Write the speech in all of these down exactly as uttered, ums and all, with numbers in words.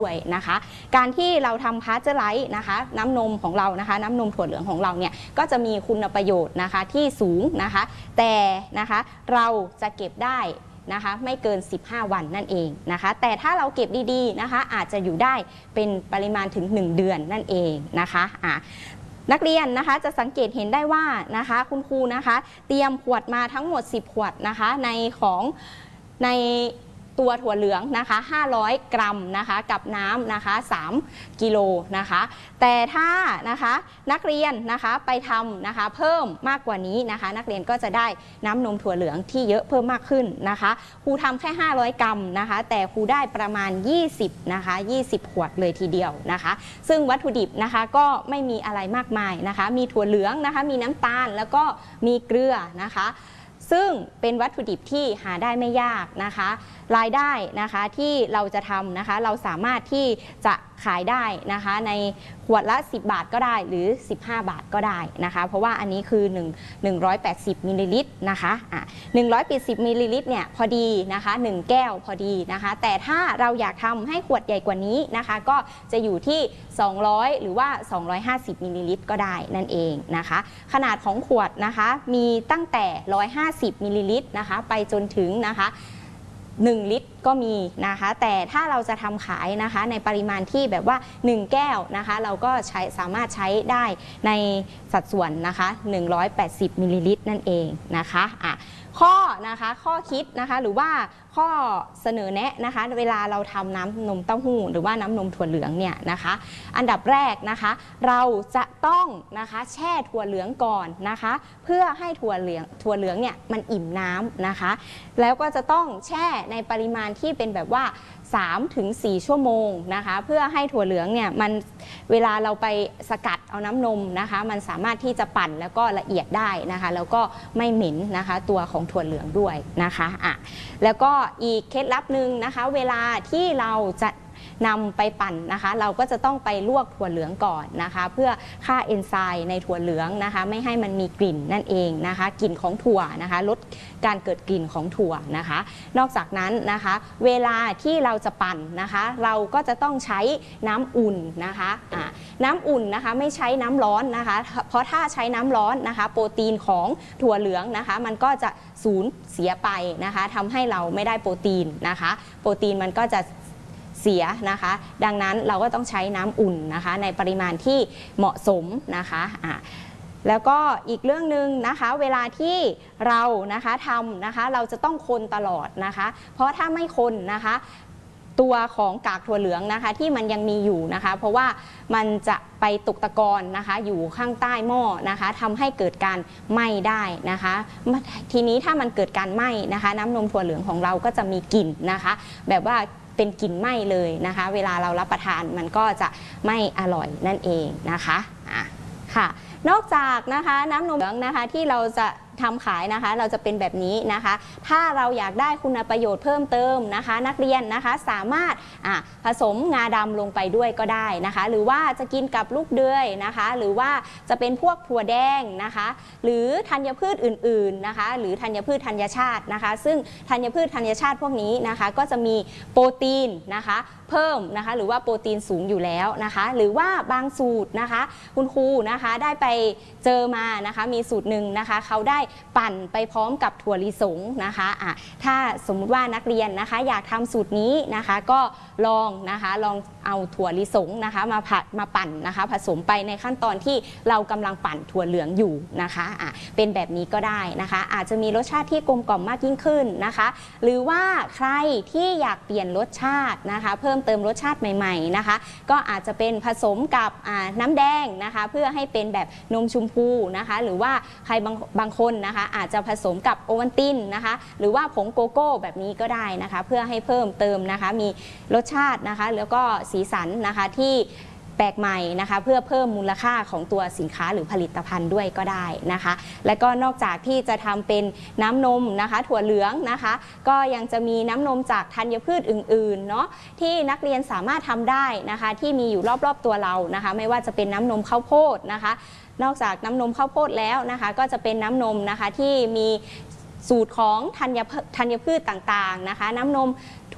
ด้วยนะคะการที่เราทำพาสเจอร์ไลซ์นะคะน้ำนมของเรานะคะน้ำนมถั่วเหลืองของเราเนี่ยก็จะมีคุณประโยชน์นะคะที่สูงนะคะแต่นะคะเราจะเก็บได้นะคะไม่เกินสิบห้าวันนั่นเองนะคะแต่ถ้าเราเก็บดีๆนะคะอาจจะอยู่ได้เป็นปริมาณถึงหนึ่งเดือนนั่นเองนะคะอ่ะนักเรียนนะคะจะสังเกตเห็นได้ว่านะคะคุณครูนะคะเตรียมขวดมาทั้งหมดสิบขวดนะคะในของในตัวถั่วเหลืองนะคะห้าร้อยกรัมนะคะกับน้ำนะคะสามกิโลนะคะแต่ถ้านะคะนักเรียนนะคะไปทำนะคะเพิ่มมากกว่านี้นะคะนักเรียนก็จะได้น้ำนมถั่วเหลืองที่เยอะเพิ่มมากขึ้นนะคะครูทำแค่ห้าร้อยกรัมนะคะแต่ครูได้ประมาณยี่สิบนะคะยี่สิบขวดเลยทีเดียวนะคะซึ่งวัตถุดิบนะคะก็ไม่มีอะไรมากมายนะคะมีถั่วเหลืองนะคะมีน้ำตาลแล้วก็มีเกลือนะคะซึ่งเป็นวัตถุดิบที่หาได้ไม่ยากนะคะรายได้นะคะที่เราจะทำนะคะเราสามารถที่จะขายได้นะคะในขวดละสิบบาทก็ได้หรือสิบห้าบาทก็ได้นะคะเพราะว่าอันนี้คือหนึ่ง หนึ่งร้อยแปดสิบมิลลิลิตรนะคะอ่ะหนึ่งร้อยแปดสิบมิลลิลิตรเนี่ยพอดีนะคะหนึ่งแก้วพอดีนะคะแต่ถ้าเราอยากทำให้ขวดใหญ่กว่านี้นะคะก็จะอยู่ที่สองร้อยหรือว่าสองร้อยห้าสิบมิลลิลิตรก็ได้นั่นเองนะคะขนาดของขวดนะคะมีตั้งแต่หนึ่งร้อยห้าสิบมิลลิลิตรนะคะไปจนถึงนะคะหนึ่งลิตรก็มีนะคะแต่ถ้าเราจะทำขายนะคะในปริมาณที่แบบว่าหนึ่งแก้วนะคะเราก็ใช้สามารถใช้ได้ในสัดส่วนนะคะหนึ่งร้อยแปดสิบมิลลิลิตรนั่นเองนะคะอ่ะข้อนะคะข้อคิดนะคะหรือว่าข้อเสนอแนะนะคะเวลาเราทำน้ำนมเต้าหู้หรือว่าน้ำนมถั่วเหลืองเนี่ยนะคะอันดับแรกนะคะเราจะต้องนะคะแช่ถั่วเหลืองก่อนนะคะเพื่อให้ถั่วเหลืองถั่วเหลืองเนี่ยมันอิ่มน้ำนะคะแล้วก็จะต้องแช่ในปริมาณที่เป็นแบบว่าสามถึงสี่ชั่วโมงนะคะเพื่อให้ถั่วเหลืองเนี่ยมันเวลาเราไปสกัดเอาน้ำนมนะคะมันสามารถที่จะปั่นแล้วก็ละเอียดได้นะคะแล้วก็ไม่เหม็นนะคะตัวของถั่วเหลืองด้วยนะคะอ่ะแล้วก็อีกเคล็ดลับหนึ่งนะคะเวลาที่เราจะนำไปปั่นนะคะเราก็จะต้องไปลวกถั่วเหลืองก่อนนะคะเพื่อฆ่าเอนไซม์ในถั่วเหลืองนะคะไม่ให้มันมีกลิ่นนั่นเองนะคะกลิ่นของถั่วนะคะลดการเกิดกลิ่นของถั่วนะคะนอกจากนั้นนะคะเวลาที่เราจะปั่นนะคะเราก็จะต้องใช้น้ำอุ่นนะคะะน้ำอุ่นนะคะไม่ใช้น้ำร้อนนะคะเพราะถ้าใช้น้ำร้อนนะคะโปรตีนของถั่วเหลืองนะคะมันก็จะสูญเสียไปนะคะทำให้เราไม่ได้โปรตีนนะคะโปรตีนมันก็จะเสียนะคะดังนั้นเราก็ต้องใช้น้ำอุ่นนะคะในปริมาณที่เหมาะสมนะคะอ่ะแล้วก็อีกเรื่องหนึ่งนะคะเวลาที่เรานะคะทำนะคะเราจะต้องคนตลอดนะคะเพราะถ้าไม่คนนะคะตัวของกากถั่วเหลืองนะคะที่มันยังมีอยู่นะคะเพราะว่ามันจะไปตกตะกอนนะคะอยู่ข้างใต้หม้อนะคะทำให้เกิดการไหม้ได้นะคะทีนี้ถ้ามันเกิดการไหม้นะคะน้ำนมถั่วเหลืองของเราก็จะมีกลิ่นนะคะแบบว่าเป็นกลิ่นไหม้เลยนะคะเวลาเรารับประทานมันก็จะไม่อร่อยนั่นเองนะคะอ่ะค่ะนอกจากนะคะน้ำนมเหลืองนะคะที่เราจะทำขายนะคะเราจะเป็นแบบนี้นะคะถ้าเราอยากได้คุณประโยชน์เพิ่มเติมนะคะนักเรียนนะคะสามารถอ่ะผสมงาดำลงไปด้วยก็ได้นะคะหรือว่าจะกินกับลูกเดือยนะคะหรือว่าจะเป็นพวกถั่วแดงนะคะหรือธัญพืชอื่นๆนะคะหรือธัญพืชธัญชาตินะคะซึ่งธัญพืชธัญชาติพวกนี้นะคะก็จะมีโปรตีนนะคะเพิ่มนะคะหรือว่าโปรตีนสูงอยู่แล้วนะคะหรือว่าบางสูตรนะคะคุณครูนะคะได้ไปเจอมานะคะมีสูตรหนึ่งนะคะเขาได้ปั่นไปพร้อมกับถั่วลิสงนะคะอ่ะถ้าสมมุติว่านักเรียนนะคะอยากทำสูตรนี้นะคะก็ลองนะคะลองเอาถั่วลิสงนะคะมาผัดมาปั่นนะคะผสมไปในขั้นตอนที่เรากำลังปั่นถั่วเหลืองอยู่นะคะอ่ะเป็นแบบนี้ก็ได้นะคะอาจจะมีรสชาติที่กลมกล่อมมากยิ่งขึ้นนะคะหรือว่าใครที่อยากเปลี่ยนรสชาตินะคะเพิ่มเติมรสชาติใหม่ๆนะคะก็อาจจะเป็นผสมกับน้ำแดงนะคะเพื่อให้เป็นแบบนมชมพูนะคะหรือว่าใครบางบางคนนะคะอาจจะผสมกับโอวัลตินนะคะหรือว่าผงโกโก้แบบนี้ก็ได้นะคะเพื่อให้เพิ่มเติมนะคะมีรสชาตินะคะแล้วก็สีสันนะคะที่แปลกใหม่นะคะเพื่อเพิ่มมูลค่าของตัวสินค้าหรือผลิตภัณฑ์ด้วยก็ได้นะคะและก็นอกจากที่จะทำเป็นน้ำนมนะคะถั่วเหลืองนะคะก็ยังจะมีน้ำนมจากธัญพืชอื่นๆเนาะที่นักเรียนสามารถทำได้นะคะที่มีอยู่รอบๆตัวเรานะคะไม่ว่าจะเป็นน้ำนมข้าวโพดนะคะนอกจากน้ำนมข้าวโพดแล้วนะคะก็จะเป็นน้ำนมนะคะที่มีสูตรของธัญธัญพืชต่างๆนะคะน้ำนมถั่ว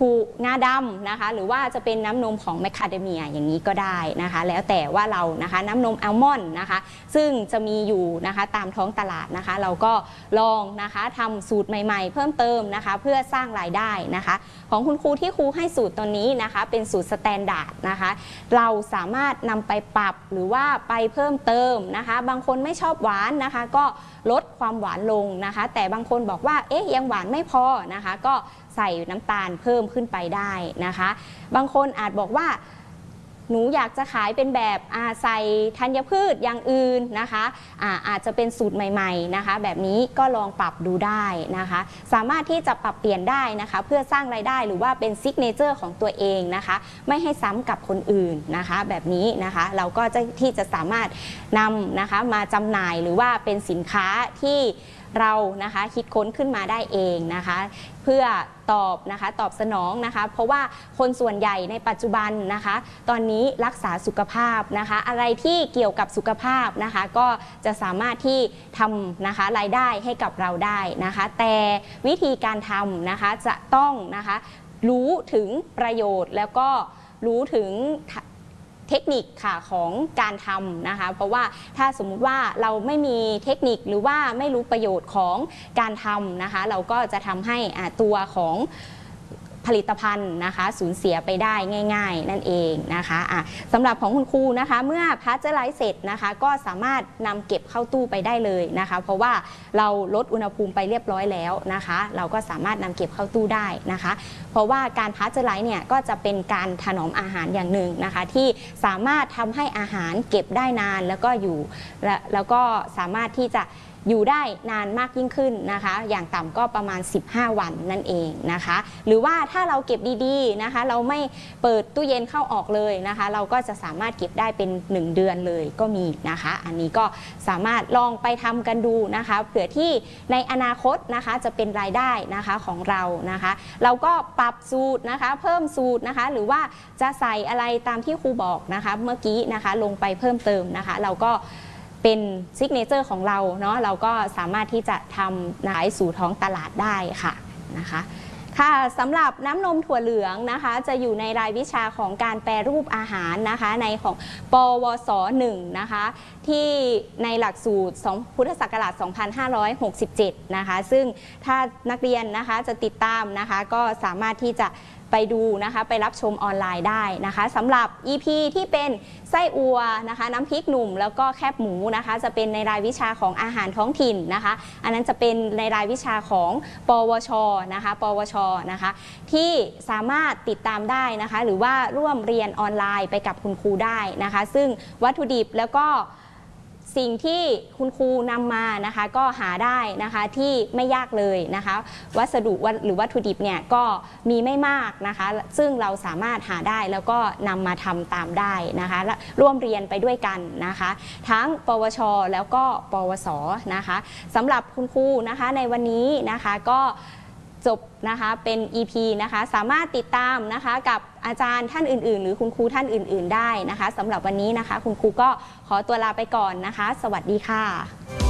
ถูกงาดำนะคะหรือว่าจะเป็นน้ำนมของแมคคาเดเมียอย่างนี้ก็ได้นะคะแล้วแต่ว่าเรานะคะน้ำนมอัลมอนด์นะคะซึ่งจะมีอยู่นะคะตามท้องตลาดนะคะเราก็ลองนะคะทำสูตรใหม่ๆเพิ่มเติมนะคะเพื่อสร้างรายได้นะคะของคุณครูที่ครูให้สูตรตัวนี้นะคะเป็นสูตรสแตนดาร์ดนะคะเราสามารถนำไปปรับหรือว่าไปเพิ่มเติมนะคะบางคนไม่ชอบหวานนะคะก็ลดความหวานลงนะคะแต่บางคนบอกว่าเอ๊ะยังหวานไม่พอนะคะก็ใส่น้ำตาลเพิ่มขึ้นไปได้นะคะบางคนอาจบอกว่าหนูอยากจะขายเป็นแบบอาใส่ธัญพืชอย่างอื่นนะคะอาอาจจะเป็นสูตรใหม่ๆนะคะแบบนี้ก็ลองปรับดูได้นะคะสามารถที่จะปรับเปลี่ยนได้นะคะเพื่อสร้างรายได้หรือว่าเป็นซิกเนเจอร์ของตัวเองนะคะไม่ให้ซ้ำกับคนอื่นนะคะแบบนี้นะคะเราก็จะที่จะสามารถนำนะคะมาจำหน่ายหรือว่าเป็นสินค้าที่เรานะคะคิดค้นขึ้นมาได้เองนะคะเพื่อตอบนะคะตอบสนองนะคะเพราะว่าคนส่วนใหญ่ในปัจจุบันนะคะตอนนี้รักษาสุขภาพนะคะอะไรที่เกี่ยวกับสุขภาพนะคะก็จะสามารถที่ทำนะคะรายได้ให้กับเราได้นะคะแต่วิธีการทำนะคะจะต้องนะคะรู้ถึงประโยชน์แล้วก็รู้ถึงเทคนิคค่ะของการทำนะคะเพราะว่าถ้าสมมุติว่าเราไม่มีเทคนิคหรือว่าไม่รู้ประโยชน์ของการทำนะคะเราก็จะทำให้ตัวของผลิตภัณฑ์นะคะสูญเสียไปได้ง่ายๆนั่นเองนะคะะสำหรับของคุณครูนะคะเมื่อพาสเจอร์ไลซ์เสร็จนะคะก็สามารถนำเก็บเข้าตู้ไปได้เลยนะคะเพราะว่าเราลดอุณหภูมิไปเรียบร้อยแล้วนะคะเราก็สามารถนำเก็บเข้าตู้ได้นะคะเพราะว่าการพาสเจอร์ไลซ์เนี่ยก็จะเป็นการถนอมอาหารอย่างหนึ่งนะคะที่สามารถทำให้อาหารเก็บได้นานแล้วก็อยู่แล้วก็สามารถที่จะอยู่ได้นานมากยิ่งขึ้นนะคะอย่างต่ำก็ประมาณสิบห้าวันนั่นเองนะคะหรือว่าถ้าเราเก็บดีๆนะคะเราไม่เปิดตู้เย็นเข้าออกเลยนะคะเราก็จะสามารถเก็บได้เป็นหนึ่งเดือนเลยก็มีนะคะอันนี้ก็สามารถลองไปทำกันดูนะคะเผื่อที่ในอนาคตนะคะจะเป็นรายได้นะคะของเรานะคะเราก็ปรับสูตรนะคะเพิ่มสูตรนะคะหรือว่าจะใส่อะไรตามที่ครูบอกนะคะเมื่อกี้นะคะลงไปเพิ่มเติมนะคะเราก็เป็นซิกเนเจอร์ของเราเนาะเราก็สามารถที่จะทำขายสู่ท้องตลาดได้ค่ะนะคะค่ะสำหรับน้ำนมถั่วเหลืองนะคะจะอยู่ในรายวิชาของการแปรรูปอาหารนะคะในของปวสหนึ่งนะคะที่ในหลักสูตรพุทธศักราชสองพันห้าร้อยหกสิบเจ็ดนะคะซึ่งถ้านักเรียนนะคะจะติดตามนะคะก็สามารถที่จะไปดูนะคะไปรับชมออนไลน์ได้นะคะสำหรับ อี พี ที่เป็นไส้อัวนะคะน้ำพริกหนุ่มแล้วก็แคบหมูนะคะจะเป็นในรายวิชาของอาหารท้องถิ่นนะคะอันนั้นจะเป็นในรายวิชาของปวชนะคะปวชนะคะที่สามารถติดตามได้นะคะหรือว่าร่วมเรียนออนไลน์ไปกับคุณครูได้นะคะซึ่งวัตถุดิบแล้วก็สิ่งที่คุณครูนำมานะคะก็หาได้นะคะที่ไม่ยากเลยนะคะวัสดุหรือวัตถุดิบเนี่ยก็มีไม่มากนะคะซึ่งเราสามารถหาได้แล้วก็นำมาทำตามได้นะคะและร่วมเรียนไปด้วยกันนะคะทั้งปวชแล้วก็ปวสนะคะสำหรับคุณครูนะคะในวันนี้นะคะก็จบนะคะเป็น อี พี นะคะสามารถติดตามนะคะกับอาจารย์ท่านอื่นๆหรือคุณครูท่านอื่นๆได้นะคะสำหรับวันนี้นะคะคุณครูก็ขอตัวลาไปก่อนนะคะสวัสดีค่ะ